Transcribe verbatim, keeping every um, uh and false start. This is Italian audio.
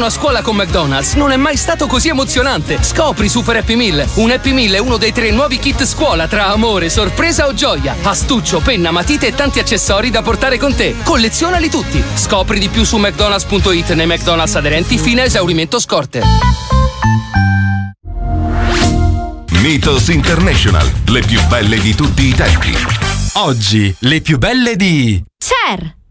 giorno a scuola con McDonald's non è mai stato così emozionante. Scopri Super Happy Meal. Un Happy Meal è uno dei tre nuovi kit scuola tra amore, sorpresa o gioia. Astuccio, penna, matite e tanti accessori da portare con te. Collezionali tutti. Scopri di più su mcdonalds punto it nei McDonald's aderenti fino a esaurimento scorte. Mythos International, le più belle di tutti i tempi. Oggi, le più belle di Cher.